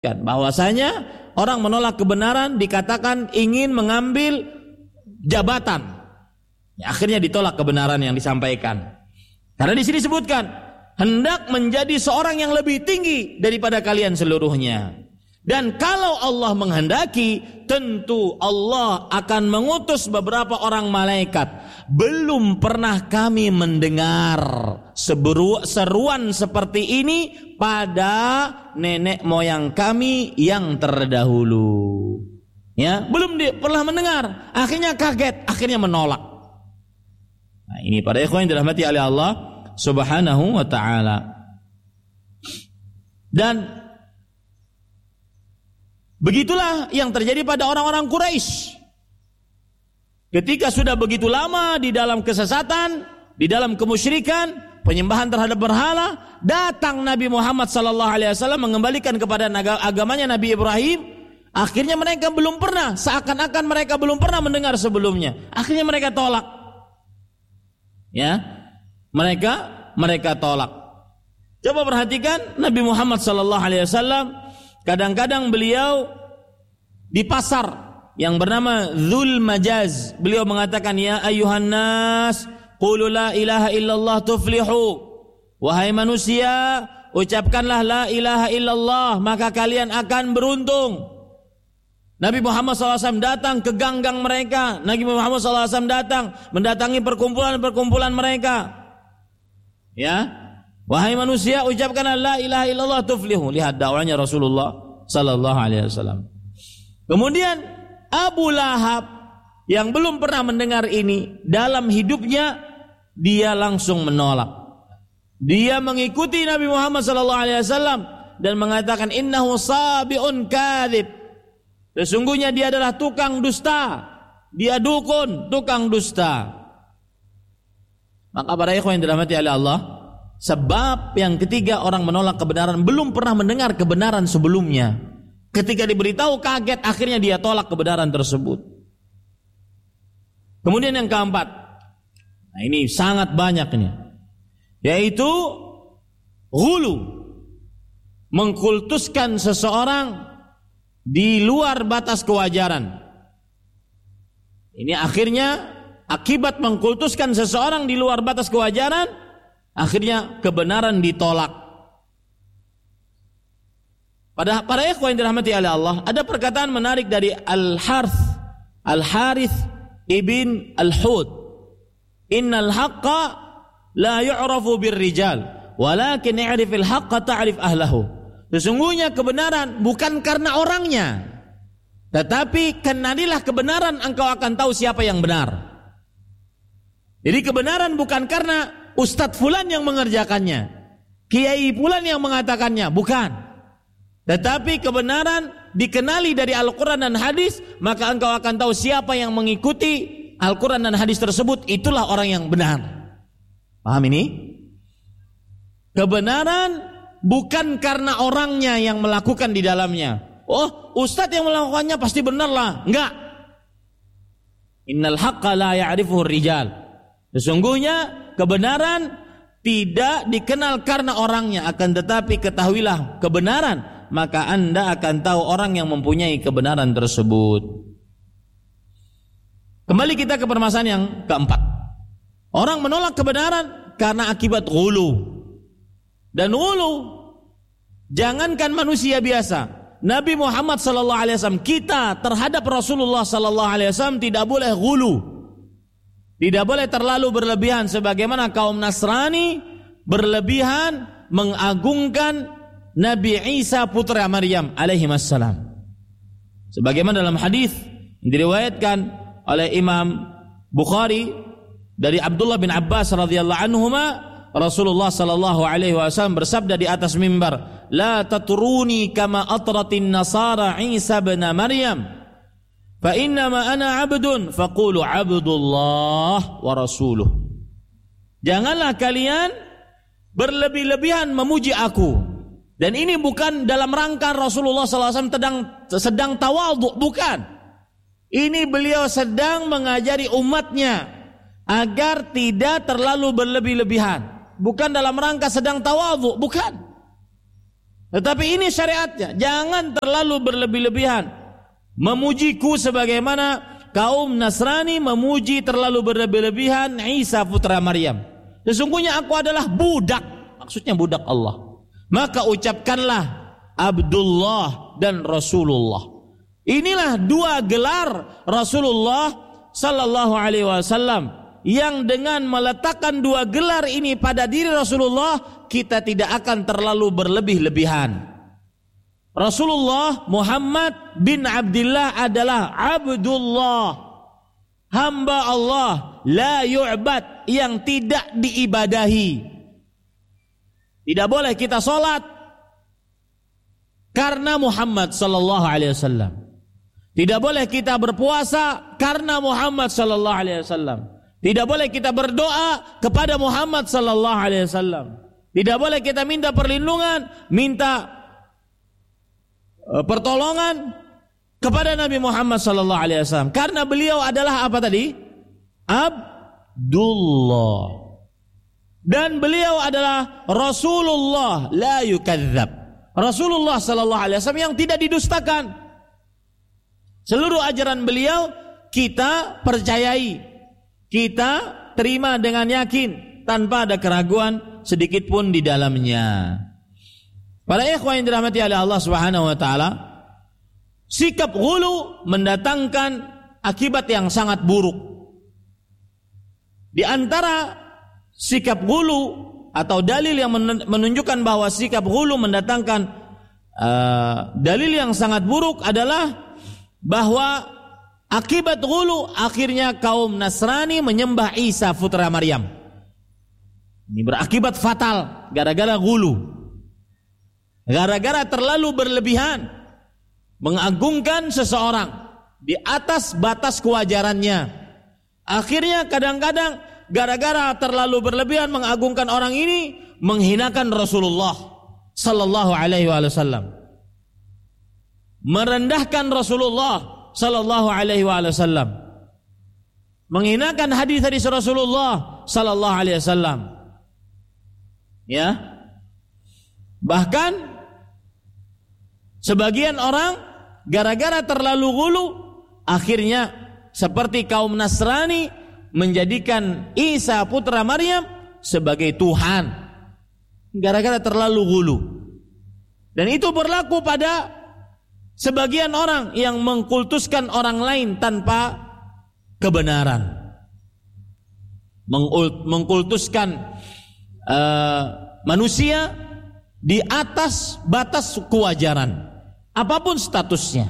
bahwasanya orang menolak kebenaran dikatakan ingin mengambil jabatan. Ya, akhirnya ditolak kebenaran yang disampaikan. Karena di sini disebutkan hendak menjadi seorang yang lebih tinggi daripada kalian seluruhnya. Dan kalau Allah menghendaki, tentu Allah akan mengutus beberapa orang malaikat. Belum pernah kami mendengar seruan seperti ini pada nenek moyang kami yang terdahulu. Ya, belum pernah mendengar. Akhirnya kaget, akhirnya menolak. Nah, ini para ikhwan yang dirahmati oleh Allah Subhanahu wa ta'ala. Dan begitulah yang terjadi pada orang-orang Quraisy. Ketika sudah begitu lama di dalam kesesatan, di dalam kemusyrikan, penyembahan terhadap berhala, datang Nabi Muhammad SAW mengembalikan kepada agamanya Nabi Ibrahim. Akhirnya mereka belum pernah, seakan-akan mereka belum pernah mendengar sebelumnya. Akhirnya mereka tolak. Ya, mereka tolak. Coba perhatikan Nabi Muhammad SAW. Kadang-kadang beliau di pasar yang bernama Dzul Majaz, beliau mengatakan, ya ayuhan nas, qulu la ilaha illallah tuflihu. Wahai manusia, ucapkanlah la ilaha illallah, maka kalian akan beruntung. Nabi Muhammad SAW datang ke gang-gang mereka. Nabi Muhammad SAW datang mendatangi perkumpulan-perkumpulan mereka. Ya, wahai manusia, ucapkanlah la ilaha illallah tuflihu. Lihat dakwahnya Rasulullah sallallahu alaihi wasallam. Kemudian Abu Lahab yang belum pernah mendengar ini, dalam hidupnya dia langsung menolak. Dia mengikuti Nabi Muhammad sallallahu alaihi wasallam dan mengatakan innahu sabiun kadzib. Sesungguhnya dia adalah tukang dusta. Dia dukun, tukang dusta. Maka para ikhwan yang dirahmati oleh Allah, sebab yang ketiga orang menolak kebenaran belum pernah mendengar kebenaran sebelumnya. Ketika diberitahu kaget, akhirnya dia tolak kebenaran tersebut. Kemudian yang keempat, nah ini sangat banyaknya, yaitu ghulu, mengkultuskan seseorang di luar batas kewajaran. Ini akhirnya akibat mengkultuskan seseorang di luar batas kewajaran, akhirnya kebenaran ditolak. Pada para ikhwan yang dirahmati oleh Allah, ada perkataan menarik dari Al-Harith ibn Al-Hud. Innal haqqa la yu'rafu birrijal, walakin i'rifil haqqa ta'rif ahlahu. Sesungguhnya kebenaran bukan karena orangnya, tetapi kenalilah kebenaran, engkau akan tahu siapa yang benar. Jadi kebenaran bukan karena Ustadz Fulan yang mengerjakannya, Kiai Fulan yang mengatakannya, bukan. Tetapi kebenaran dikenali dari Al-Quran dan hadis, maka engkau akan tahu siapa yang mengikuti Al-Quran dan hadis tersebut, itulah orang yang benar. Paham ini? Kebenaran bukan karena orangnya yang melakukan di dalamnya. Oh, ustadz yang melakukannya pasti benar lah. Enggak. Innal haqqa la ya'rifuhu rijal. Sesungguhnya kebenaran tidak dikenal karena orangnya, akan tetapi ketahuilah kebenaran, maka Anda akan tahu orang yang mempunyai kebenaran tersebut. Kembali kita ke permasalahan yang keempat. Orang menolak kebenaran karena akibat ghulu. Dan ghulu, jangankan manusia biasa, Nabi Muhammad SAW, kita terhadap Rasulullah SAW tidak boleh ghulu. Tidak boleh terlalu berlebihan, sebagaimana kaum Nasrani berlebihan mengagungkan Nabi Isa putra Maryam alaihi wassalam. Sebagaimana dalam hadis yang diriwayatkan oleh Imam Bukhari dari Abdullah bin Abbas radhiyallahu anhuma, Rasulullah sallallahu alaihi wasallam bersabda di atas mimbar, "La tatruni kama atratin nasara Isa bin Maryam, fa innama ana 'abdun faqulu 'abdullah wa rasuluh." Janganlah kalian berlebih-lebihan memuji aku. Dan ini bukan dalam rangka Rasulullah SAW sedang tawadhu, bukan. Ini beliau sedang mengajari umatnya agar tidak terlalu berlebih-lebihan. Bukan dalam rangka sedang tawadhu, bukan. Tetapi ini syariatnya, jangan terlalu berlebih-lebihan. Memujiku sebagaimana kaum Nasrani memuji terlalu berlebih-lebihan Isa putra Maryam. Sesungguhnya aku adalah budak, maksudnya budak Allah. Maka ucapkanlah Abdullah dan Rasulullah. Inilah dua gelar Rasulullah sallallahu alaihi wasallam yang dengan meletakkan dua gelar ini pada diri Rasulullah, kita tidak akan terlalu berlebih-lebihan. Rasulullah Muhammad bin Abdullah adalah Abdullah, hamba Allah, la yu'bad, yang tidak diibadahi. Tidak boleh kita sholat karena Muhammad sallallahu alaihi wasallam. Tidak boleh kita berpuasa karena Muhammad sallallahu alaihi wasallam. Tidak boleh kita berdoa kepada Muhammad sallallahu alaihi wasallam. Tidak boleh kita minta perlindungan, minta pertolongan kepada Nabi Muhammad sallallahu alaihi wasallam, karena beliau adalah apa tadi? Abdullah. Dan beliau adalah Rasulullah la yukadzab. Rasulullah sallallahu alaihi wasallam yang tidak didustakan. Seluruh ajaran beliau kita percayai, kita terima dengan yakin tanpa ada keraguan sedikit pun di dalamnya. Para ikhwan yang dirahmati oleh Allah Subhanahu wa taala, sikap ghulu mendatangkan akibat yang sangat buruk. Di antara sikap ghulu atau dalil yang menunjukkan bahwa sikap ghulu mendatangkan dalil yang sangat buruk adalah bahwa akibat ghulu akhirnya kaum Nasrani menyembah Isa putra Maryam. Ini berakibat fatal gara-gara ghulu. Gara-gara terlalu berlebihan mengagungkan seseorang di atas batas kewajarannya. Akhirnya kadang-kadang gara-gara terlalu berlebihan mengagungkan orang ini, menghinakan Rasulullah sallallahu alaihi wasallam. Merendahkan Rasulullah sallallahu alaihi wasallam, menghinakan hadis-hadis Rasulullah sallallahu alaihi wasallam. Ya. Bahkan sebagian orang gara-gara terlalu ghulu akhirnya seperti kaum Nasrani menjadikan Isa putra Maryam sebagai Tuhan gara-gara terlalu ghulu. Dan itu berlaku pada sebagian orang yang mengkultuskan orang lain tanpa kebenaran, mengkultuskan manusia di atas batas kewajaran, apapun statusnya.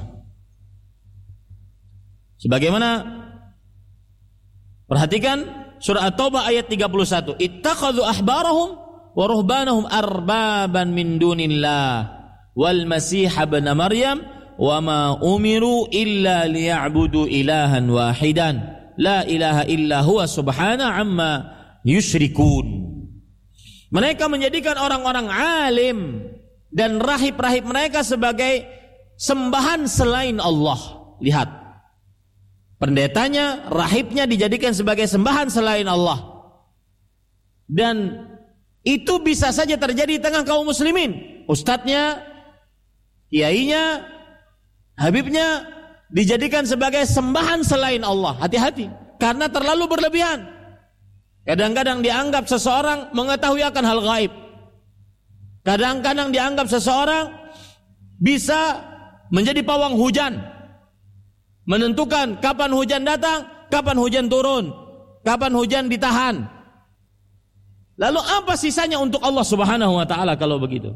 Sebagaimana, perhatikan surah At-Taubah ayat 31, ittakhadhu ahbarahum wa ruhbanahum arbaban min dunillah wal masih ibn Maryam wa ma umiru illa liya'budu ilahan wahidan la ilaha illa huwa subhana amma yusyrikun. Mereka menjadikan orang-orang alim dan rahib-rahib mereka sebagai sembahan selain Allah. Lihat, pendetanya, rahibnya dijadikan sebagai sembahan selain Allah. Dan itu bisa saja terjadi di tengah kaum muslimin. Ustadznya, kiainya, habibnya dijadikan sebagai sembahan selain Allah. Hati-hati, karena terlalu berlebihan. Kadang-kadang dianggap seseorang mengetahui akan hal gaib. Kadang-kadang dianggap seseorang bisa menjadi pawang hujan, menentukan kapan hujan datang, kapan hujan turun, kapan hujan ditahan. Lalu apa sisanya untuk Allah Subhanahu wa taala kalau begitu?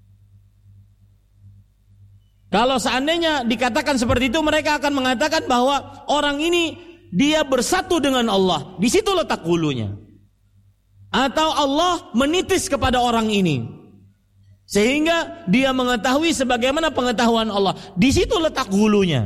Kalau seandainya dikatakan seperti itu, mereka akan mengatakan bahwa orang ini dia bersatu dengan Allah. Di situ letak hulunya. Atau Allah menitis kepada orang ini, sehingga dia mengetahui sebagaimana pengetahuan Allah. Di situ letak hulunya.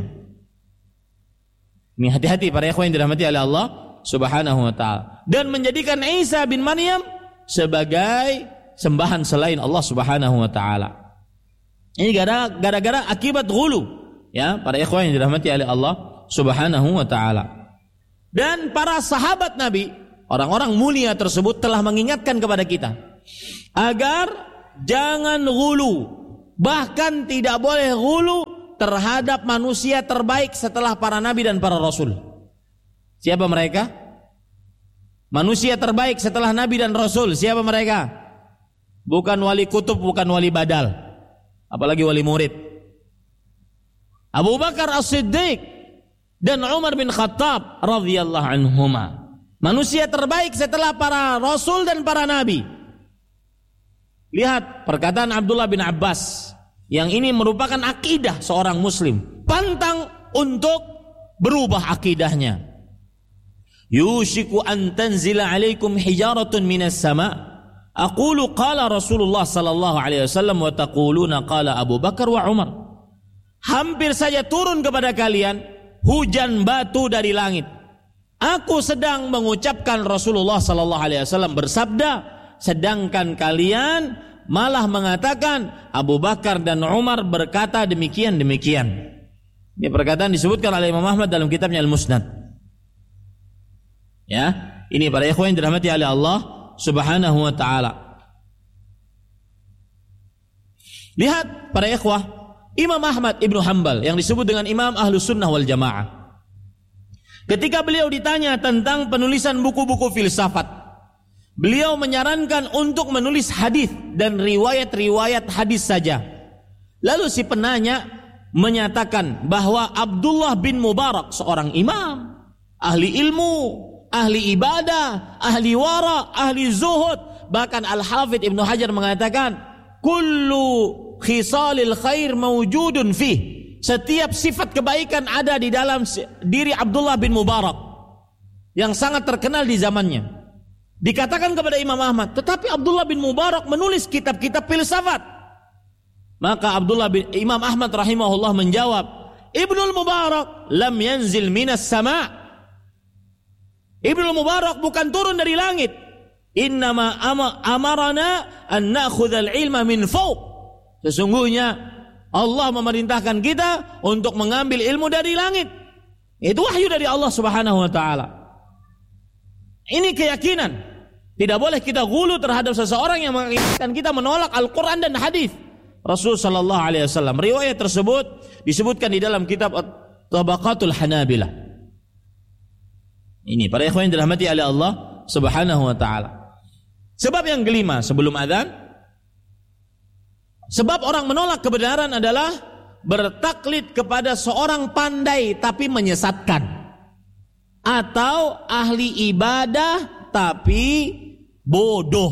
Ini hati-hati para ikhwan yang dirahmati oleh Allah Subhanahu wa taala. Dan menjadikan Isa bin Maryam sebagai sembahan selain Allah Subhanahu wa taala. Ini gara-gara akibat ghulu, ya, para ikhwan yang dirahmati oleh Allah Subhanahu wa taala. Dan para sahabat Nabi, orang-orang mulia tersebut telah mengingatkan kepada kita agar jangan ghulu Bahkan tidak boleh ghulu terhadap manusia terbaik setelah para nabi dan para rasul. Siapa mereka? Manusia terbaik setelah nabi dan rasul. Siapa mereka? Bukan wali kutub, bukan wali badal, apalagi wali murid. Abu Bakar As-Siddiq dan Umar bin Khattab radhiyallahu anhuma. Manusia terbaik setelah para rasul dan para nabi. Lihat perkataan Abdullah bin Abbas, yang ini merupakan akidah seorang muslim. Pantang untuk berubah akidahnya. Yushiku an tanzila alaikum hijaratun minas sama. Aqulu qala Rasulullah sallallahu alaihi wasallam wa taquluna qala Abu Bakar wa Umar. Hampir saja turun kepada kalian hujan batu dari langit. Aku sedang mengucapkan Rasulullah sallallahu alaihi wasallam bersabda, sedangkan kalian malah mengatakan Abu Bakar dan Umar berkata demikian-demikian. Ini perkataan disebutkan oleh Imam Ahmad dalam kitabnya Al-Musnad. Ya, ini para ikhwan yang dirahmati oleh Allah Subhanahu wa taala. Lihat para ikhwah, Imam Ahmad Ibnu Hanbal yang disebut dengan Imam Ahlus Sunnah wal Jamaah. Ketika beliau ditanya tentang penulisan buku-buku filsafat, beliau menyarankan untuk menulis hadis dan riwayat-riwayat hadis saja. Lalu si penanya menyatakan bahwa Abdullah bin Mubarak seorang imam, ahli ilmu, ahli ibadah, ahli wara, ahli zuhud. Bahkan Al-Hafidh Ibnu Hajar mengatakan, kullu khisalil khair mawjudun fih. Setiap sifat kebaikan ada di dalam diri Abdullah bin Mubarak yang sangat terkenal di zamannya. Dikatakan kepada Imam Ahmad, tetapi Abdullah bin Mubarak menulis kitab-kitab filsafat. Maka Imam Ahmad rahimahullah menjawab, Ibnul Mubarak lam yanzil minas sama'. Ibnul Mubarak bukan turun dari langit. Innama amarana an na'khudhal ilma min fawq. Sesungguhnya Allah memerintahkan kita untuk mengambil ilmu dari langit. Itu wahyu dari Allah Subhanahu wa taala. Ini keyakinan. Tidak boleh kita ghulu terhadap seseorang yang mengakibatkan kita menolak Al-Quran dan hadis Rasul sallallahu alaihi wasallam. Riwayat tersebut disebutkan di dalam kitab Tabaqatul Hanabilah. Ini para ikhwan yang dirahmati oleh Allah Subhanahu wa taala. Sebab yang kelima sebelum azan, sebab orang menolak kebenaran adalah bertaklid kepada seorang pandai tapi menyesatkan, atau ahli ibadah tapi bodoh.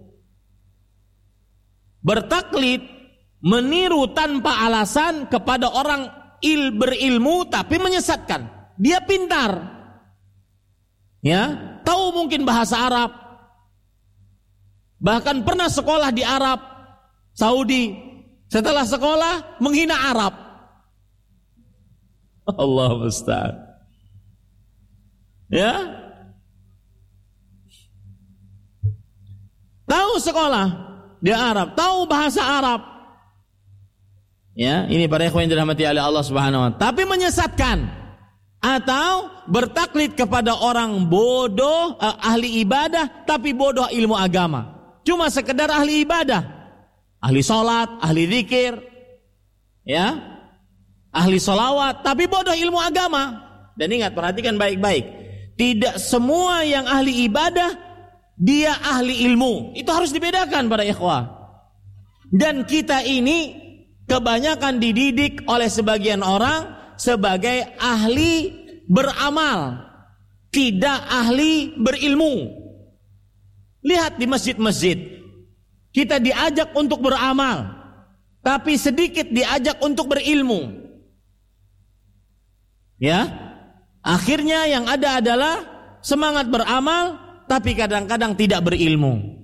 Bertaklid meniru tanpa alasan kepada orang berilmu tapi menyesatkan. Dia pintar, ya, tahu mungkin bahasa Arab, bahkan pernah sekolah di Arab Saudi. Setelah sekolah menghina Arab. Allah musta'an. Ya, tahu sekolah di Arab, tahu bahasa Arab. Ya, ini para ikhwan yang dirahmati oleh Allah Subhanahu wa taala, tapi menyesatkan. Atau bertaklid kepada orang bodoh, ahli ibadah tapi bodoh ilmu agama. Cuma sekedar ahli ibadah, ahli sholat, ahli zikir, ya, ahli sholawat tapi bodoh ilmu agama. Dan ingat, perhatikan baik-baik, tidak semua yang ahli ibadah dia ahli ilmu. Itu harus dibedakan para ikhwah. Dan kita ini kebanyakan dididik oleh sebagian orang sebagai ahli beramal, tidak ahli berilmu. Lihat di masjid-masjid, kita diajak untuk beramal, tapi sedikit diajak untuk berilmu. Ya, akhirnya yang ada adalah semangat beramal, tapi kadang-kadang tidak berilmu.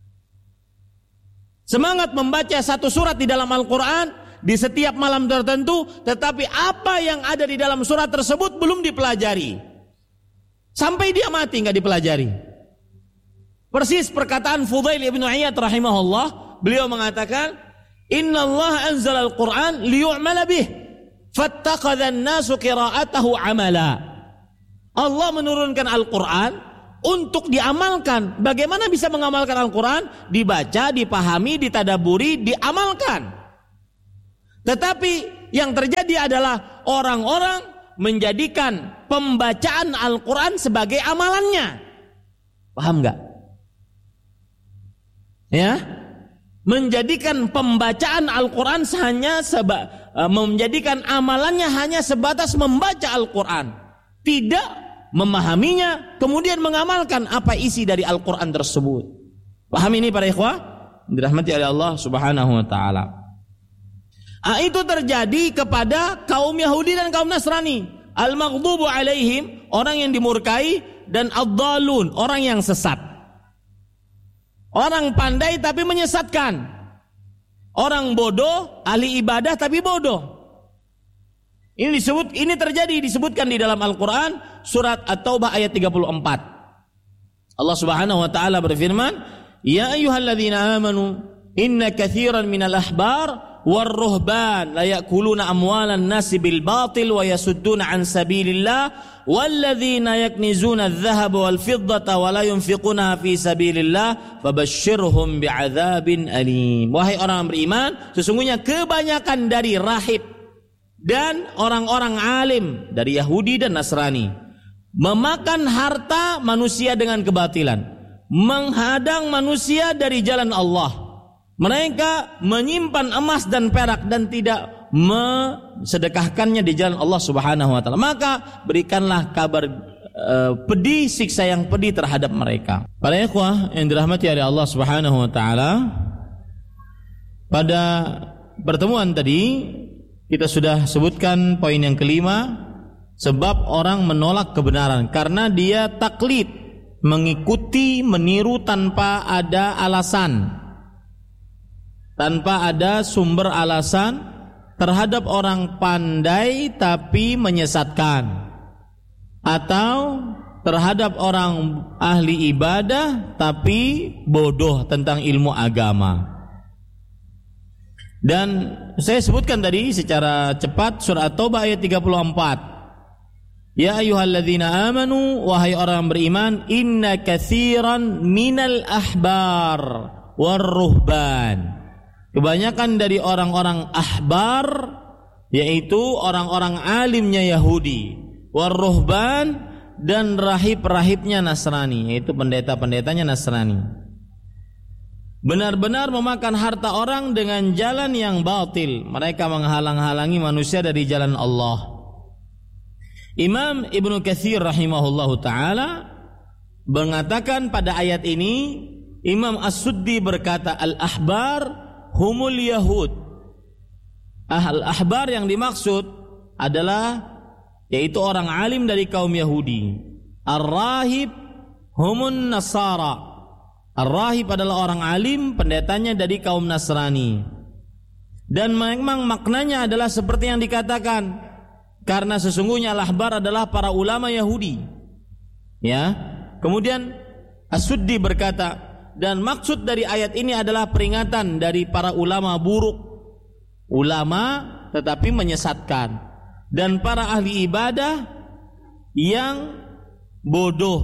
Semangat membaca satu surat di dalam Al-Quran di setiap malam tertentu, tetapi apa yang ada di dalam surat tersebut belum dipelajari. Sampai dia mati nggak dipelajari. Persis perkataan Fudail ibn Iyad rahimahullah, beliau mengatakan, Inna Allah anzala al-Quran liyu'mala bih, fattaqadha an-nasu qira'atahu amala. Allah menurunkan Al-Quran untuk diamalkan. Bagaimana bisa mengamalkan Al-Quran? Dibaca, dipahami, ditadaburi, diamalkan. Tetapi yang terjadi adalah orang-orang menjadikan pembacaan Al-Quran sebagai amalannya. Paham nggak? Ya, menjadikan pembacaan Al-Quran menjadikan amalannya hanya sebatas membaca Al-Quran, tidak memahaminya, kemudian mengamalkan apa isi dari Al-Quran tersebut. Paham ini para ikhwah? Dirahmati oleh Allah Subhanahu wa taala. Itu terjadi kepada kaum Yahudi dan kaum Nasrani. Al-maghdubu alaihim, orang yang dimurkai, dan ad-dhalun, orang yang sesat. Orang pandai tapi menyesatkan. Orang bodoh, ahli ibadah tapi bodoh. Ini terjadi, disebutkan di dalam Al-Quran surat At-Taubah ayat 34. Allah Subhanahu wa taala berfirman, "Ya ayyuhalladzina amanu inna katsiran minal ahbar war-ruhban la ya'kuluna amwalan nasi bil batil wa yasudduna an sabilillah walladzina yaknizuna adh-dhahaba wal fiddata wa la yunfiquna fi sabilillah fabashshirhum bi'adzabin alim." Wahai orang beriman, sesungguhnya kebanyakan dari rahib dan orang-orang alim dari Yahudi dan Nasrani memakan harta manusia dengan kebatilan, menghadang manusia dari jalan Allah. Mereka menyimpan emas dan perak dan tidak mensedekahkannya di jalan Allah Subhanahu wa taala. Maka berikanlah kabar pedih, siksa yang pedih terhadap mereka. Para ikhwah yang dirahmati oleh Allah Subhanahu wa taala, pada pertemuan tadi kita sudah sebutkan poin yang kelima, sebab orang menolak kebenaran karena dia taklid, mengikuti, meniru tanpa ada alasan, tanpa ada sumber alasan terhadap orang pandai tapi menyesatkan, atau terhadap orang ahli ibadah tapi bodoh tentang ilmu agama. Dan saya sebutkan tadi secara cepat surah At-Taubah ayat 34. Ya ayyuhalladzina amanu, wahai orang beriman, inna katsiran minal ahbar war-ruhban. Kebanyakan dari orang-orang ahbar, yaitu orang-orang alimnya Yahudi, war-ruhban, dan rahib-rahibnya Nasrani, yaitu pendeta-pendetanya Nasrani, benar-benar memakan harta orang dengan jalan yang batil. Mereka menghalang-halangi manusia dari jalan Allah. Imam Ibnu Katsir rahimahullahu ta'ala mengatakan pada ayat ini, Imam As-Suddi berkata, al-ahbar humul Yahud. Al-ahbar yang dimaksud adalah yaitu orang alim dari kaum Yahudi. Ar-rahib humun Nasara. Ar-rahib adalah orang alim, pendetanya dari kaum Nasrani. Dan memang maknanya adalah seperti yang dikatakan, karena sesungguhnya al-ahbar adalah para ulama Yahudi. Ya. Kemudian As-Suddi berkata, dan maksud dari ayat ini adalah peringatan dari para ulama buruk, ulama tetapi menyesatkan, dan para ahli ibadah yang bodoh,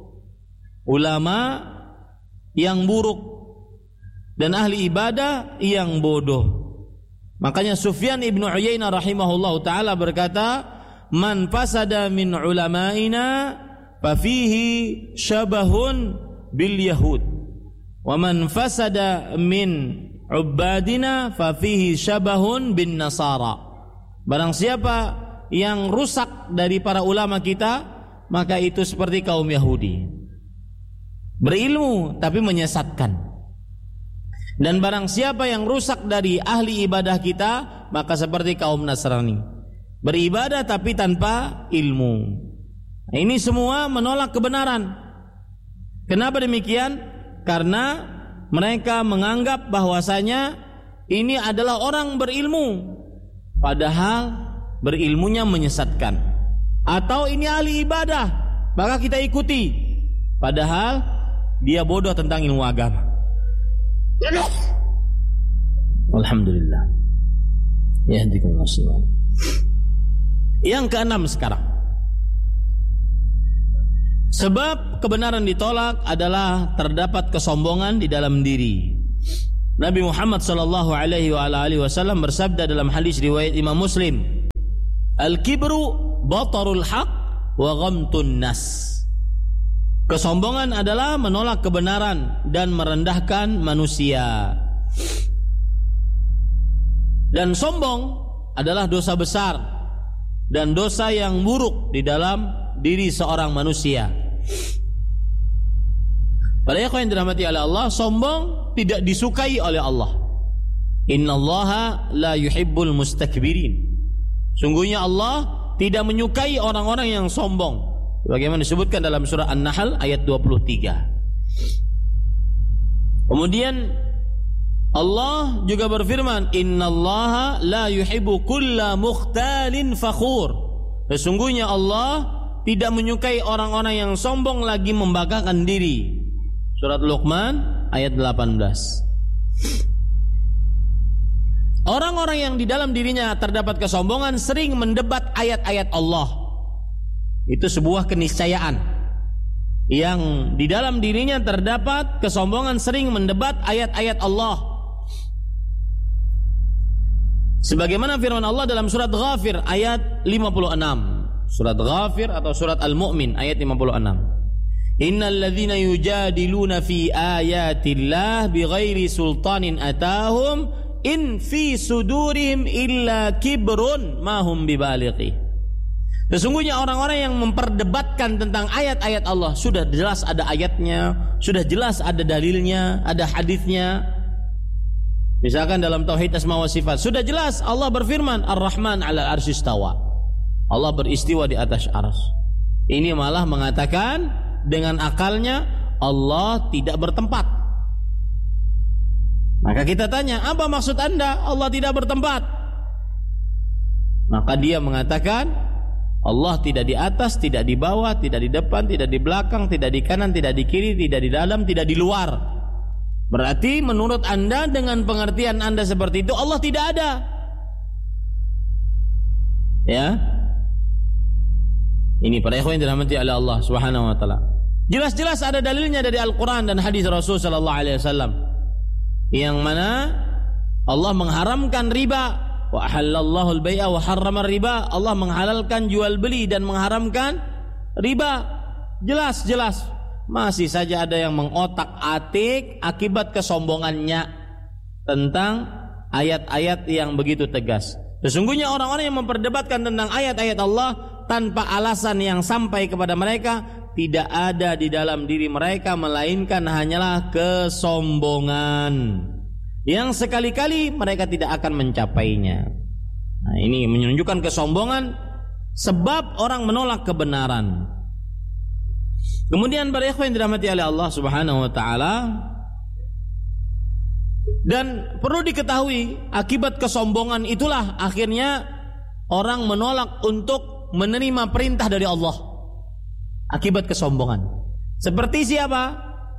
ulama yang buruk dan ahli ibadah yang bodoh. Makanya Sufyan ibnu Uyainah rahimahullahu ta'ala berkata, man fasada min ulama'ina fafihi syabahun bil yahud, wa man fasada min ubadina fafihi syabahun bin nasara. Barang siapa yang rusak dari para ulama kita, maka itu seperti kaum Yahudi, berilmu tapi menyesatkan. Dan barang siapa yang rusak dari ahli ibadah kita, maka seperti kaum Nasrani, beribadah tapi tanpa ilmu. Nah, ini semua menolak kebenaran. Kenapa demikian? Karena mereka menganggap bahwasanya ini adalah orang berilmu, padahal berilmunya menyesatkan. Atau ini ahli ibadah, maka kita ikuti, padahal dia bodoh tentang ilmu agama. Alhamdulillah. Yahdikumullah. Yang keenam sekarang, sebab kebenaran ditolak adalah terdapat kesombongan di dalam diri. Nabi Muhammad sallallahu alaihi wasallam bersabda dalam hadis riwayat Imam Muslim, "Al-kibru batarul haq wa ghamtun nas." Kesombongan adalah menolak kebenaran dan merendahkan manusia. Dan sombong adalah dosa besar dan dosa yang buruk di dalam diri seorang manusia. Para ikhwan yang dirahmati oleh Allah, sombong tidak disukai oleh Allah. Innallaha la yuhibbul mustakbirin. Sungguhnya Allah tidak menyukai orang-orang yang sombong. Bagaimana disebutkan dalam surah An-Nahl ayat 23. Kemudian Allah juga berfirman, "Innallaha la yuhibbu kulla mukhtalin fakhur." Sesungguhnya Allah tidak menyukai orang-orang yang sombong lagi membanggakan diri. Surat Luqman ayat 18. Orang-orang yang di dalam dirinya terdapat kesombongan sering mendebat ayat-ayat Allah. Itu sebuah keniscayaan. Yang di dalam dirinya terdapat kesombongan sering mendebat ayat-ayat Allah. Sebagaimana firman Allah dalam surat Ghafir ayat 56. Surat Ghafir atau surat Al-Mu'min ayat 56. Innal ladzina yujadiluna fi ayatillah bighairi sultanin atahum in fi sudurihim illa kibrun ma hum bibalighi. Sesungguhnya orang-orang yang memperdebatkan tentang ayat-ayat Allah, sudah jelas ada ayatnya, sudah jelas ada dalilnya, ada hadisnya. Misalkan dalam tauhid asma wa sifat, sudah jelas Allah berfirman Ar-Rahman 'alal 'arsy istawa. Allah beristiwa di atas arsy. Ini malah mengatakan dengan akalnya Allah tidak bertempat. Maka kita tanya, apa maksud Anda Allah tidak bertempat? Maka dia mengatakan Allah tidak di atas, tidak di bawah, tidak di depan, tidak di belakang, tidak di kanan, tidak di kiri, tidak di dalam, tidak di luar. Berarti menurut Anda dengan pengertian Anda seperti itu Allah tidak ada. Ya. Ini para ikhwan yang dirahmati oleh Allah Subhanahu wa taala. Jelas-jelas ada dalilnya dari Al-Qur'an dan hadis Rasul sallallahu alaihi wasallam. Yang mana Allah mengharamkan riba, wa ahallallahu al-bai'a wa harrama riba. Allah menghalalkan jual beli dan mengharamkan riba. Jelas-jelas. Masih saja ada yang mengotak-atik akibat kesombongannya tentang ayat-ayat yang begitu tegas. Sesungguhnya orang-orang yang memperdebatkan tentang ayat-ayat Allah tanpa alasan yang sampai kepada mereka, tidak ada di dalam diri mereka melainkan hanyalah kesombongan yang sekali-kali mereka tidak akan mencapainya. Nah, ini menunjukkan kesombongan sebab orang menolak kebenaran. Kemudian para ikhwan yang dirahmati oleh Allah Subhanahu wa taala, dan perlu diketahui akibat kesombongan itulah akhirnya orang menolak untuk menerima perintah dari Allah. Akibat kesombongan. Seperti siapa?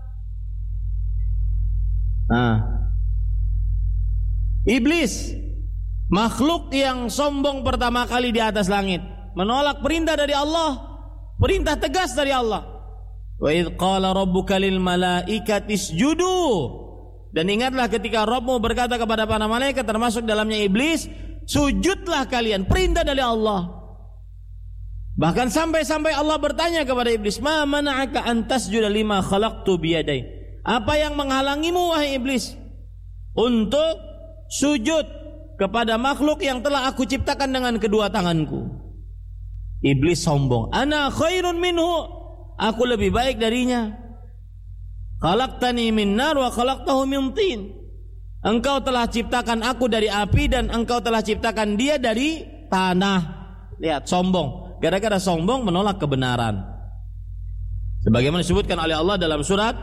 Iblis, makhluk yang sombong pertama kali di atas langit, menolak perintah dari Allah, perintah tegas dari Allah. Wa idz qala rabbuka lil malaikati isjudu. Dan ingatlah ketika Rabbmu berkata kepada para malaikat termasuk dalamnya iblis, sujudlah kalian, perintah dari Allah. Bahkan sampai-sampai Allah bertanya kepada iblis, "Ma mana'aka an tasjuda lima khalaqtu biyadai?" Apa yang menghalangimu wahai iblis untuk sujud kepada makhluk yang telah aku ciptakan dengan kedua tanganku? Iblis sombong. Ana khairun minhu. Aku lebih baik darinya. Khalaqtani min nar wa khalaqtahu min tin. Engkau telah ciptakan aku dari api dan engkau telah ciptakan dia dari tanah. Lihat, sombong. Gara-gara sombong menolak kebenaran. Sebagaimana disebutkan oleh Allah dalam surat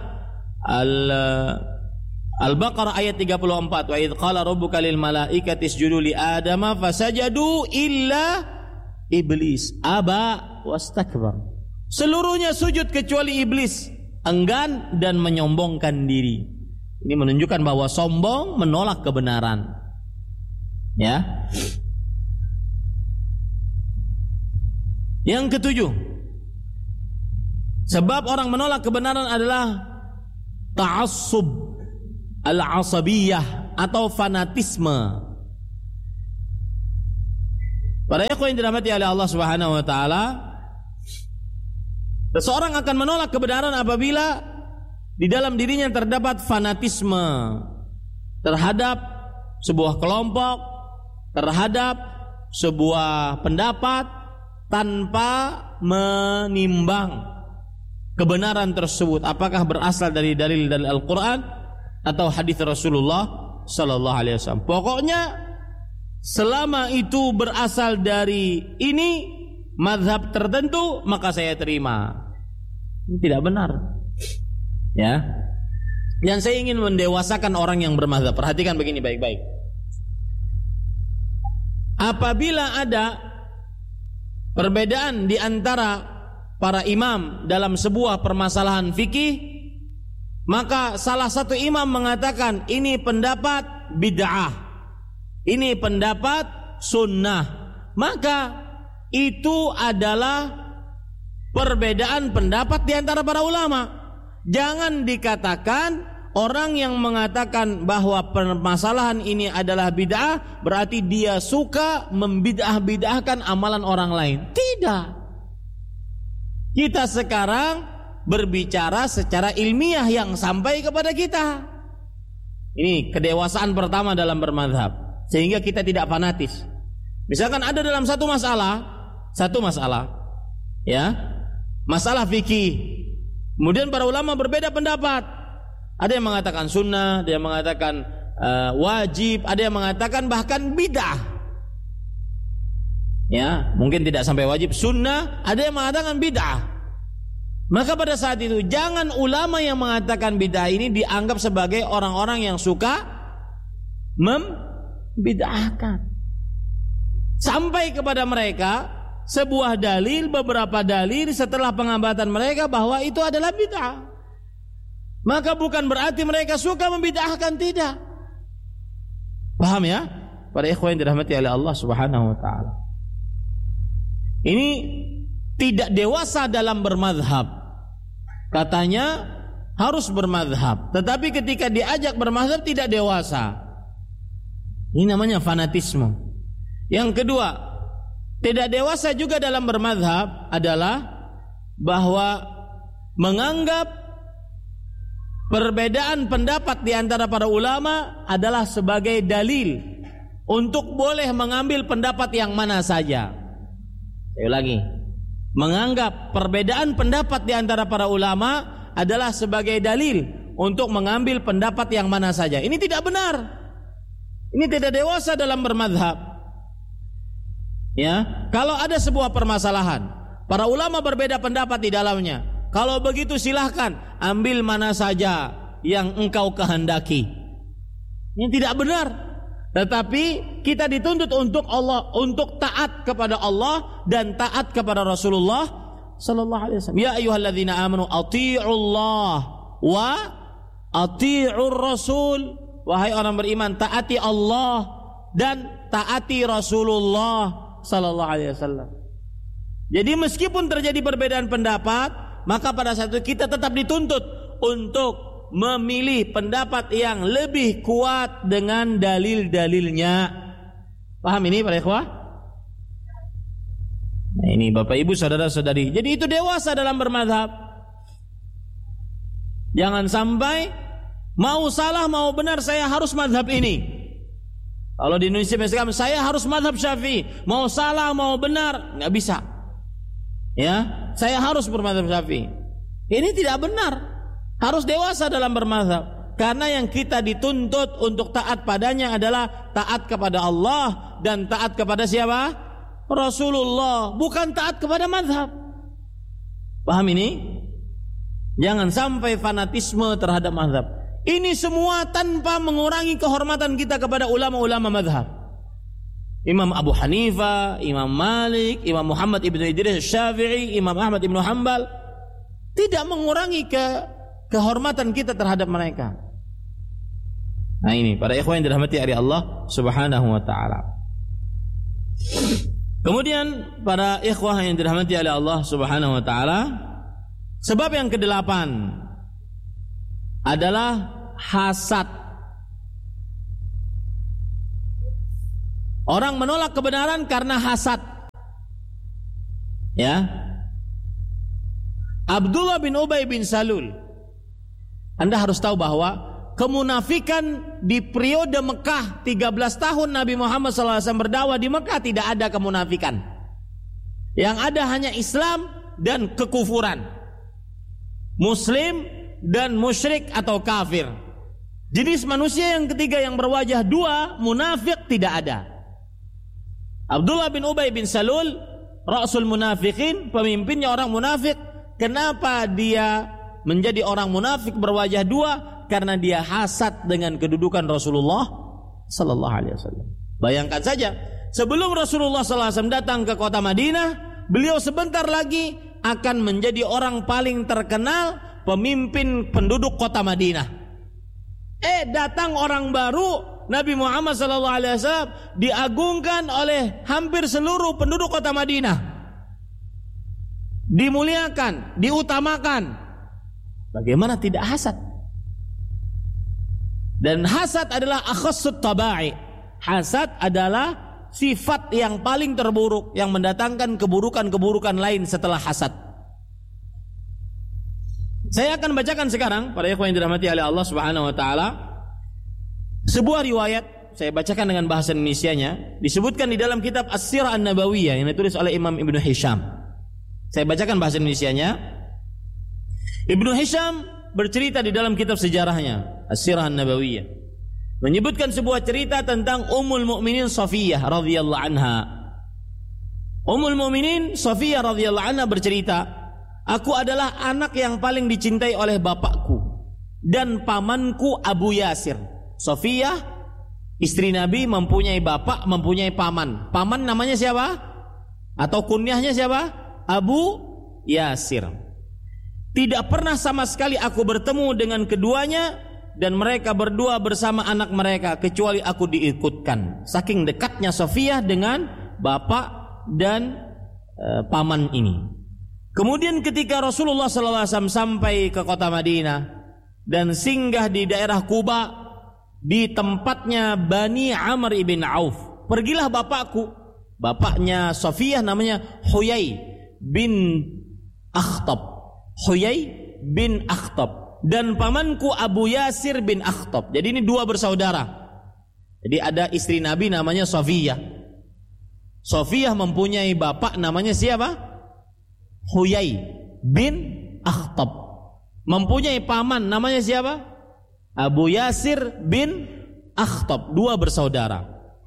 Al-Baqarah ayat 34. Wa idz qala rabbuka lil malaikati isjudu li adama fasajadu illa iblis aba wastakbar. Seluruhnya sujud kecuali iblis, enggan dan menyombongkan diri. Ini menunjukkan bahwa sombong menolak kebenaran. Ya. Yang ketujuh, sebab orang menolak kebenaran adalah ta'assub. al-asabiyah atau fanatisme. Para ikhwan yang dirahmati oleh Allah Subhanahu wa taala, seseorang akan menolak kebenaran apabila di dalam dirinya terdapat fanatisme terhadap sebuah kelompok, terhadap sebuah pendapat tanpa menimbang kebenaran tersebut apakah berasal dari dalil dari Al-Qur'an atau hadis Rasulullah sallallahu alaihi wasallam. Pokoknya selama itu berasal dari ini mazhab tertentu, maka saya terima. Ini tidak benar. Ya. Dan saya ingin mendewasakan orang yang bermazhab. Perhatikan begini baik-baik. Apabila ada perbedaan di antara para imam dalam sebuah permasalahan fikih, maka salah satu imam mengatakan ini pendapat bid'ah, ini pendapat sunnah, maka itu adalah perbedaan pendapat di antara para ulama. Jangan dikatakan orang yang mengatakan bahwa permasalahan ini adalah bid'ah berarti dia suka membid'ah-bid'ahkan amalan orang lain. Tidak. Kita sekarang berbicara secara ilmiah yang sampai kepada kita. Ini kedewasaan pertama dalam bermadzhab, sehingga kita tidak fanatis. Misalkan ada dalam satu masalah, ya, masalah fikih. Kemudian para ulama berbeda pendapat. Ada yang mengatakan sunnah, ada yang mengatakan wajib, ada yang mengatakan bahkan bid'ah. Ya, mungkin tidak sampai wajib, sunnah, ada yang mengatakan bid'ah. Maka pada saat itu jangan ulama yang mengatakan bid'ah ini dianggap sebagai orang-orang yang suka membid'ahkan. Sampai kepada mereka sebuah dalil, beberapa dalil setelah pengamatan mereka bahwa itu adalah bid'ah. Maka bukan berarti mereka suka membid'ahkan, tidak. Paham ya? Para ikhwan yang dirahmati oleh Allah Subhanahu wa taala. Ini tidak dewasa dalam bermadzhab. Katanya harus bermadzhab, tetapi ketika diajak bermadzhab tidak dewasa. Ini namanya fanatisme. Yang kedua, tidak dewasa juga dalam bermadzhab adalah bahwa menganggap perbedaan pendapat di antara para ulama adalah sebagai dalil untuk boleh mengambil pendapat yang mana saja. Saya ulangi. Menganggap perbedaan pendapat di antara para ulama adalah sebagai dalil untuk mengambil pendapat yang mana saja. Ini tidak benar. Ini tidak dewasa dalam bermadzhab. Ya, kalau ada sebuah permasalahan, para ulama berbeda pendapat di dalamnya. Kalau begitu silahkan ambil mana saja yang engkau kehendaki. Ini tidak benar. Tetapi kita dituntut untuk Allah, untuk taat kepada Allah dan taat kepada Rasulullah sallallahu alaihi wasallam. Ya ayyuhalladzina amanu athi'ullah wa athi'ur rasul. Wahai orang beriman, taati Allah dan taati Rasulullah sallallahu alaihi wasallam. Jadi meskipun terjadi perbedaan pendapat, maka pada saat itu kita tetap dituntut untuk memilih pendapat yang lebih kuat dengan dalil-dalilnya. Paham ini para ikhwah? Nah, ini Bapak Ibu saudara-saudari. Jadi itu dewasa dalam bermadzhab. Jangan sampai mau salah mau benar saya harus mazhab ini. Kalau di Indonesia misalkan saya harus mazhab Syafi'i, mau salah mau benar nggak bisa. Ya, saya harus bermazhab Syafi'i. Ini tidak benar. Harus dewasa dalam bermazhab. Karena yang kita dituntut untuk taat padanya adalah taat kepada Allah dan taat kepada siapa? Rasulullah, bukan taat kepada mazhab. Paham ini? Jangan sampai fanatisme terhadap mazhab. Ini semua tanpa mengurangi kehormatan kita kepada ulama-ulama mazhab. Imam Abu Hanifah, Imam Malik, Imam Muhammad ibn Idris Syafi'i, Imam Ahmad ibn Hanbal, tidak mengurangi kehormatan kita terhadap mereka. Nah ini para ikhwan yang dirahmati oleh Allah Subhanahu wa taala. Kemudian para ikhwah yang dirahmati oleh Allah Subhanahu wa taala, sebab yang ke-8 adalah hasad Orang menolak kebenaran karena hasad. Ya. Abdullah bin Ubay bin Salul. Anda harus tahu bahwa kemunafikan di periode Mekah 13 tahun Nabi Muhammad SAW berdakwah di Mekah tidak ada kemunafikan. Yang ada hanya Islam dan kekufuran. Muslim dan musyrik atau kafir. Jenis manusia yang ketiga yang berwajah dua, munafik, tidak ada. Abdullah bin Ubay bin Salul, Rasul munafikin, pemimpinnya orang munafik. Kenapa dia menjadi orang munafik berwajah dua? Karena dia hasad dengan kedudukan Rasulullah sallallahu alaihi wasallam. Bayangkan saja, sebelum Rasulullah sallallahu alaihi wasallam datang ke kota Madinah, beliau sebentar lagi akan menjadi orang paling terkenal, pemimpin penduduk kota Madinah. Datang orang baru, Nabi Muhammad SAW diagungkan oleh hampir seluruh penduduk kota Madinah, dimuliakan, diutamakan. Bagaimana tidak hasad? Dan hasad adalah akhassut tabai. Hasad adalah sifat yang paling terburuk yang mendatangkan keburukan-keburukan lain setelah hasad. Saya akan bacakan sekarang para ikhwan yang dirahmati oleh Allah Subhanahu wa taala sebuah riwayat, saya bacakan dengan bahasa Indonesianya, disebutkan di dalam kitab As-Sirah An-Nabawiyah yang ditulis oleh Imam Ibnu Hisham. Saya bacakan bahasa Indonesianya. Ibnu Hisham bercerita di dalam kitab sejarahnya As-Sirah An-Nabawiyah, menyebutkan sebuah cerita tentang Ummul Mukminin Safiyah radhiyallahu anha. Ummul Mukminin Safiyah radhiyallahu anha bercerita, aku adalah anak yang paling dicintai oleh bapakku dan pamanku Abu Yasir. Safiyah, istri Nabi, mempunyai bapak, mempunyai paman. Paman namanya siapa? Atau kunyahnya siapa? Abu Yasir. Tidak pernah sama sekali aku bertemu dengan keduanya dan mereka berdua bersama anak mereka kecuali aku diikutkan. Saking dekatnya Safiyah dengan bapak dan paman ini. Kemudian ketika Rasulullah SAW sampai ke kota Madinah dan singgah di daerah Quba di tempatnya Bani Amr ibn Auf, pergilah bapakku, bapaknya Safiyah namanya Huyai bin Akhtab, Huyai bin Akhtab, dan pamanku Abu Yasir bin Akhtab. Jadi ini dua bersaudara. Jadi ada istri Nabi namanya Safiyah. Safiyah mempunyai bapak namanya siapa? Huyai bin Akhtab. Mempunyai paman namanya siapa? Abu Yasir bin Akhtab. Dua bersaudara.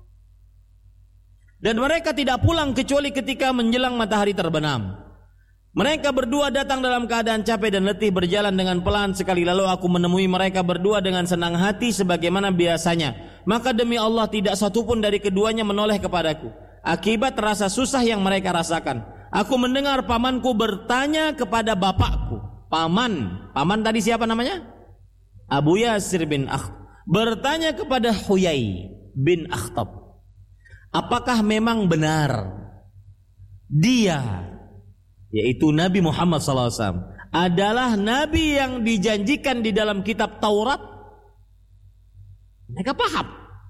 Dan mereka tidak pulang kecuali ketika menjelang matahari terbenam. Mereka berdua datang dalam keadaan capek dan letih, berjalan dengan pelan sekali. Lalu aku menemui mereka berdua dengan senang hati sebagaimana biasanya. Maka demi Allah tidak satupun dari keduanya menoleh kepadaku akibat rasa susah yang mereka rasakan. Aku mendengar pamanku bertanya kepada bapakku. Paman tadi siapa namanya? Abu Yasir bin Akhtab bertanya kepada Huyai bin Akhtab, apakah memang benar dia, yaitu Nabi Muhammad SAW, adalah Nabi yang dijanjikan di dalam kitab Taurat? Mereka paham.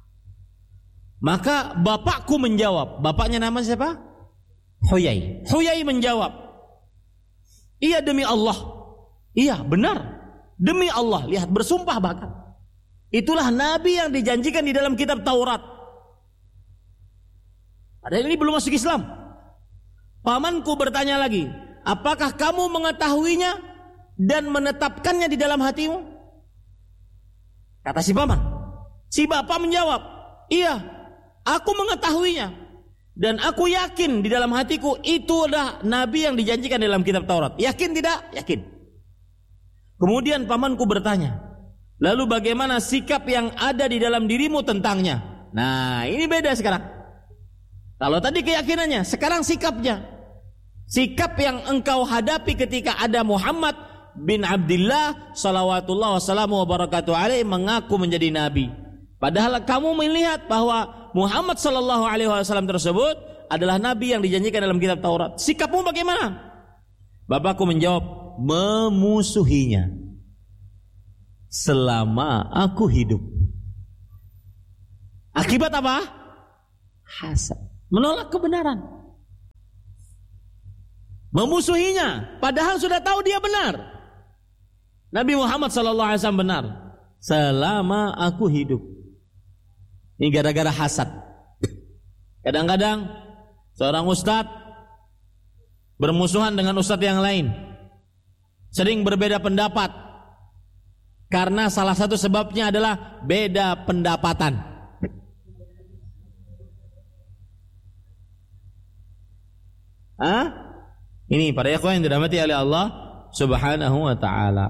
Maka bapakku menjawab, bapaknya nama siapa? Huyai. Huyai menjawab, iya demi Allah, iya benar, demi Allah. Lihat, bersumpah bahkan, itulah Nabi yang dijanjikan di dalam kitab Taurat. Padahal ini belum masuk Islam. Pamanku bertanya lagi, apakah kamu mengetahuinya dan menetapkannya di dalam hatimu? Kata si paman. Si bapak menjawab, iya, aku mengetahuinya dan aku yakin di dalam hatiku itulah Nabi yang dijanjikan dalam kitab Taurat. Yakin tidak? Yakin. Kemudian pamanku bertanya, lalu bagaimana sikap yang ada di dalam dirimu tentangnya? Nah, ini beda sekarang. Kalau tadi keyakinannya, sekarang sikapnya. Sikap yang engkau hadapi ketika ada Muhammad bin Abdullah salawatullah wassalamu wabarakatuh alaih mengaku menjadi Nabi. Padahal kamu melihat bahwa Muhammad sallallahu alaihi wasallam tersebut adalah Nabi yang dijanjikan dalam kitab Taurat. Sikapmu bagaimana? Bapakku menjawab, memusuhinya selama aku hidup. Akibat apa? hasad, menolak kebenaran, memusuhinya, padahal sudah tahu dia benar. Nabi Muhammad SAW benar selama aku hidup. Ini gara-gara hasad. Kadang-kadang seorang ustadz bermusuhan dengan ustadz yang lain, sering berbeda pendapat, karena salah satu sebabnya adalah beda pendapatan. Ini para ikhwan yang dirahmati oleh Allah Subhanahu wa ta'ala.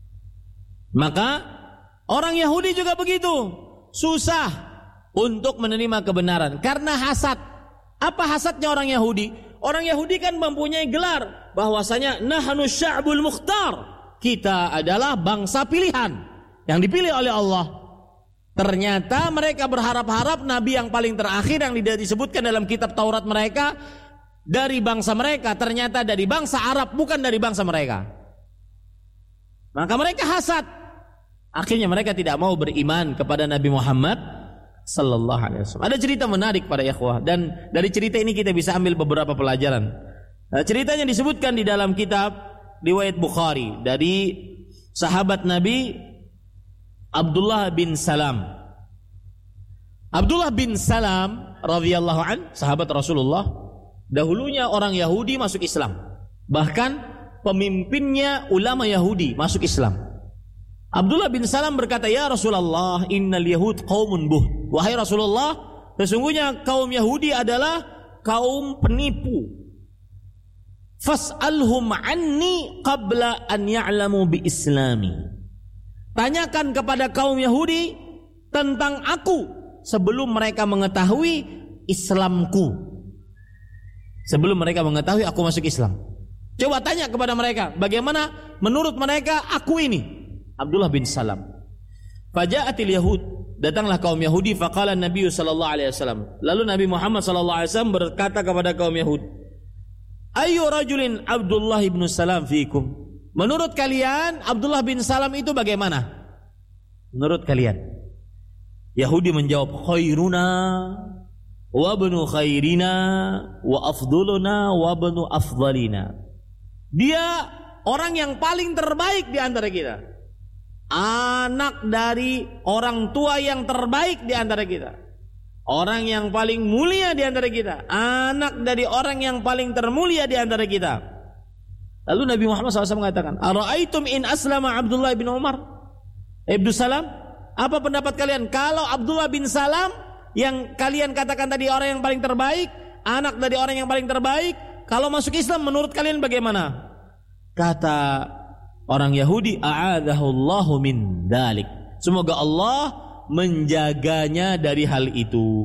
Maka orang Yahudi juga begitu, susah untuk menerima kebenaran karena hasad. Apa hasadnya orang Yahudi? Orang Yahudi kan mempunyai gelar bahwasanya nahnu sya'bul mukhtar, kita adalah bangsa pilihan yang dipilih oleh Allah. Ternyata mereka berharap-harap nabi yang paling terakhir yang disebutkan dalam kitab Taurat mereka dari bangsa mereka, ternyata dari bangsa Arab, bukan dari bangsa mereka. Maka mereka hasad. Akhirnya mereka tidak mau beriman kepada Nabi Muhammad sallallahu alaihi wasallam. Ada cerita menarik para ikhwah, dan dari cerita ini kita bisa ambil beberapa pelajaran. Ceritanya disebutkan di dalam kitab riwayat Bukhari dari sahabat Nabi Abdullah bin Salam. Abdullah bin Salam radhiyallahu an, sahabat Rasulullah. Dahulunya orang Yahudi masuk Islam. Bahkan pemimpinnya ulama Yahudi masuk Islam. Abdullah bin Salam berkata, "Ya Rasulullah, innal yahud qaumun buh." Wahai Rasulullah, sesungguhnya kaum Yahudi adalah kaum penipu. Fas'alhum anni qabla an ya'lamu bi islami. Tanyakan kepada kaum Yahudi tentang aku sebelum mereka mengetahui Islamku. Sebelum mereka mengetahui aku masuk Islam. Coba tanya kepada mereka, bagaimana menurut mereka aku ini? Abdullah bin Salam. Faja'atil Yahud, datanglah kaum Yahudi, faqala Nabi sallallahu alaihi wasallam. Lalu Nabi Muhammad sallallahu alaihi wasallam berkata kepada kaum Yahud, "Ayyu rajulin Abdullah bin Salam fiikum?" Menurut kalian Abdullah bin Salam itu bagaimana? Menurut kalian? Yahudi menjawab, "Khairuna wa bnu khairina wa afduluna wa bnu afdalina." Dia orang yang paling terbaik di antara kita. Anak dari orang tua yang terbaik di antara kita. Orang yang paling mulia di antara kita. Anak dari orang yang paling termulia di antara kita. Lalu Nabi Muhammad SAW mengatakan, "Ara'aitum in aslama Abdullah bin Umar ibnu Salam?" Apa pendapat kalian kalau Abdullah bin Salam yang kalian katakan tadi orang yang paling terbaik, anak dari orang yang paling terbaik, kalau masuk Islam menurut kalian bagaimana? Kata orang Yahudi, "A'adzahullahu min dzalik." Semoga Allah menjaganya dari hal itu.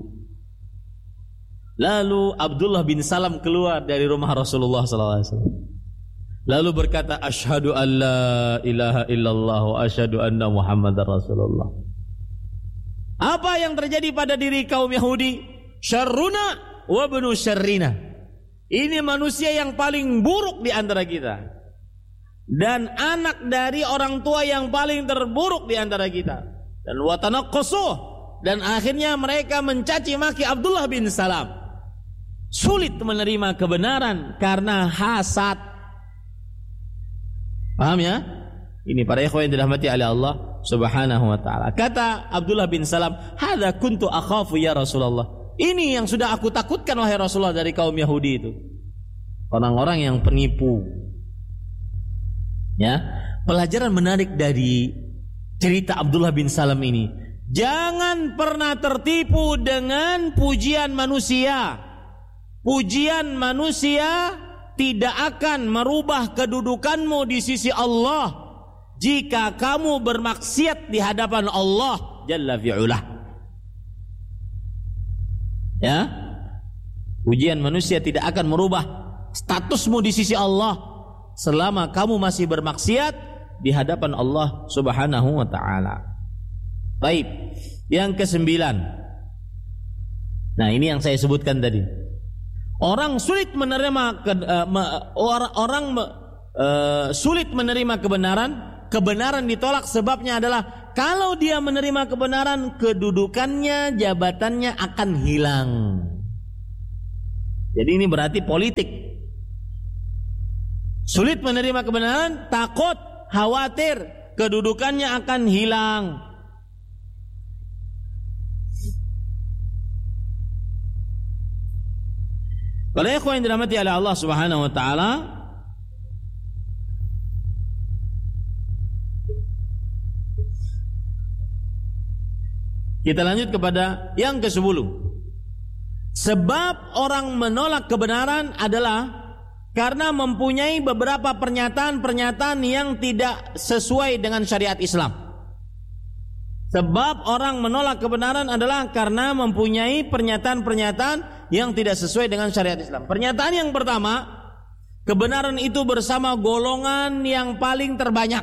Lalu Abdullah bin Salam keluar dari rumah Rasulullah SAW. Lalu berkata, "Asyhadu an la ilaha illallah wa asyhadu anna Muhammadar Rasulullah." Apa yang terjadi pada diri kaum Yahudi? Syarruna wa bnu syarrina. Ini manusia yang paling buruk di antara kita. Dan anak dari orang tua yang paling terburuk di antara kita. Dan watanaqasuh, dan akhirnya mereka mencaci maki Abdullah bin Salam. Sulit menerima kebenaran karena hasad. Paham ya? Ini para ikhwan yang dirahmati oleh Allah Subhanahu wa ta'ala. Kata Abdullah bin Salam, "Hadza kuntu akhafu ya Rasulullah." Ini yang sudah aku takutkan wahai Rasulullah dari kaum Yahudi itu. Orang-orang yang penipu. Ya, pelajaran menarik dari cerita Abdullah bin Salam ini. Jangan pernah tertipu dengan pujian manusia. Pujian manusia tidak akan merubah kedudukanmu di sisi Allah jika kamu bermaksiat di hadapan Allah Jalla fi'ulah. Ya, pujian manusia tidak akan merubah statusmu di sisi Allah selama kamu masih bermaksiat di hadapan Allah Subhanahu wa ta'ala. Baik, yang ke-9. Nah, ini yang saya sebutkan tadi. Orang sulit menerima sulit menerima kebenaran. Kebenaran ditolak sebabnya adalah kalau dia menerima kebenaran, kedudukannya, jabatannya akan hilang. Jadi ini berarti politik. Sulit menerima kebenaran, takut, khawatir kedudukannya akan hilang. Kalau ikhwan yang dirahmati oleh Allah Subhanahu wa taala, kita lanjut kepada yang ke-10. Sebab orang menolak kebenaran adalah karena mempunyai beberapa pernyataan-pernyataan yang tidak sesuai dengan syariat Islam. Sebab orang menolak kebenaran adalah karena mempunyai pernyataan-pernyataan yang tidak sesuai dengan syariat Islam. Pernyataan yang pertama, kebenaran itu bersama golongan yang paling terbanyak.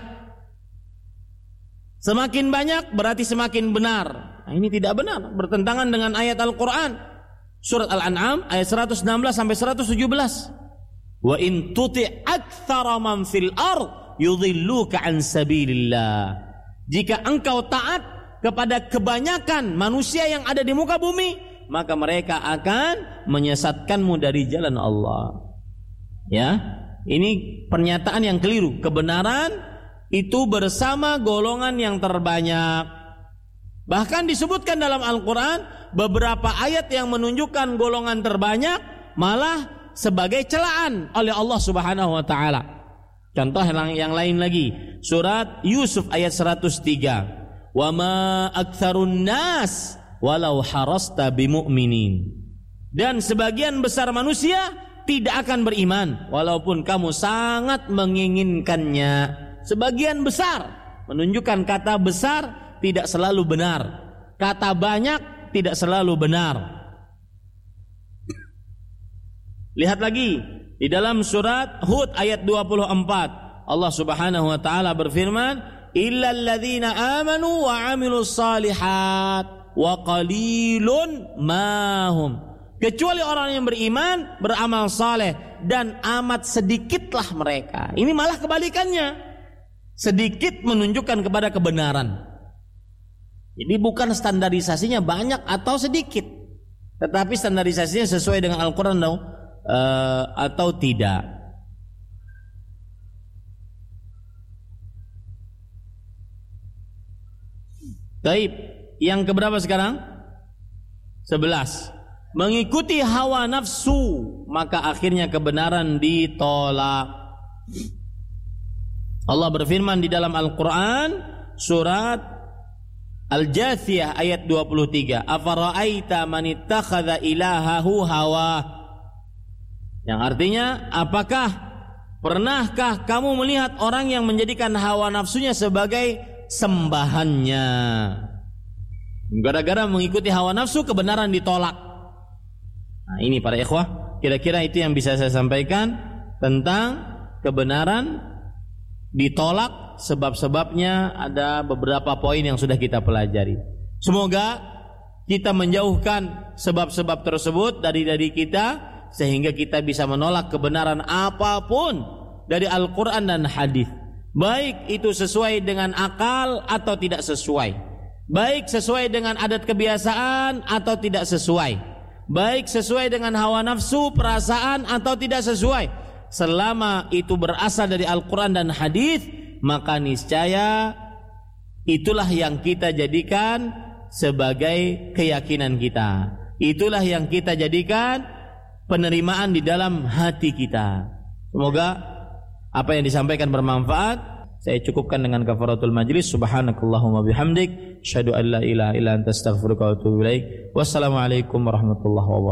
Semakin banyak berarti semakin benar. Nah, ini tidak benar, bertentangan dengan ayat Al-Quran. Surat Al-An'am ayat 116 sampai 117. Wa in tuti' aktsara man fil ard yudhilluka an sabilillah. Jika engkau taat kepada kebanyakan manusia yang ada di muka bumi, maka mereka akan menyesatkanmu dari jalan Allah. Ya, ini pernyataan yang keliru. Kebenaran itu bersama golongan yang terbanyak. Bahkan disebutkan dalam Al-Quran beberapa ayat yang menunjukkan golongan terbanyak malah sebagai celaan oleh Allah Subhanahu wa taala. Contoh yang lain lagi, surat Yusuf ayat 103. Wa ma aktsarun nas walau harasta bimu'minin. Dan sebagian besar manusia tidak akan beriman walaupun kamu sangat menginginkannya. Sebagian besar menunjukkan kata besar tidak selalu benar. Kata banyak tidak selalu benar. Lihat lagi di dalam surat Hud ayat 24. Allah Subhanahu wa taala berfirman, "Illal ladzina amanu wa 'amilus shalihat wa qalilun ma hum." Kecuali orang yang beriman, beramal saleh, dan amat sedikitlah mereka. Ini malah kebalikannya. Sedikit menunjukkan kepada kebenaran. Jadi bukan standarisasinya banyak atau sedikit, tetapi standarisasinya sesuai dengan Al-Quran atau tidak. Baik, yang keberapa sekarang? 11. Mengikuti hawa nafsu, maka akhirnya kebenaran ditolak. Allah berfirman di dalam Al-Quran surat Al-Jathiyah ayat 23. Afara'aita man ittakhadha ilahahu hawa. Yang artinya, pernahkah kamu melihat orang yang menjadikan hawa nafsunya sebagai sembahannya? Gara-gara mengikuti hawa nafsu, kebenaran ditolak. Nah, ini para ikhwah, kira-kira itu yang bisa saya sampaikan tentang kebenaran ditolak. Sebab-sebabnya ada beberapa poin yang sudah kita pelajari. Semoga kita menjauhkan sebab-sebab tersebut dari kita, sehingga kita bisa menolak kebenaran apapun dari Al-Quran dan hadis. Baik itu sesuai dengan akal atau tidak sesuai. Baik sesuai dengan adat kebiasaan atau tidak sesuai. Baik sesuai dengan hawa nafsu, perasaan atau tidak sesuai. Selama itu berasal dari Al-Quran dan hadis, maka niscaya itulah yang kita jadikan sebagai keyakinan kita. Itulah yang kita jadikan penerimaan di dalam hati kita. Semoga apa yang disampaikan bermanfaat. Saya cukupkan dengan kafaratul majlis. Subhanakallahumma bihamdik, asyhadu an la ilaha illa anta astaghfiruka wa atubu ilaik. Wassalamualaikum warahmatullahi wabarakatuh.